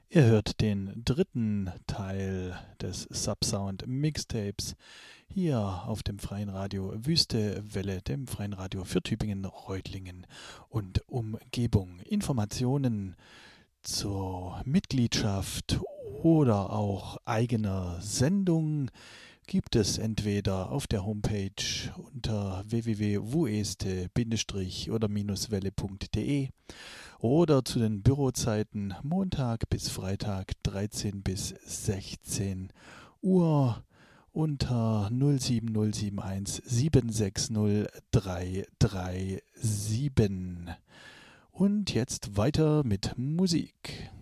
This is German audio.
Ihr hört den dritten Teil des Subsound Mixtapes hier auf dem Freien Radio Wüste Welle, dem Freien Radio für Tübingen, Reutlingen und Umgebung. Informationen zur Mitgliedschaft oder auch eigener Sendung gibt es entweder auf der Homepage unter www.wueste-oder-welle.de oder zu den Bürozeiten Montag bis Freitag 13 bis 16 Uhr unter 07071 760 337. Und jetzt weiter mit Musik.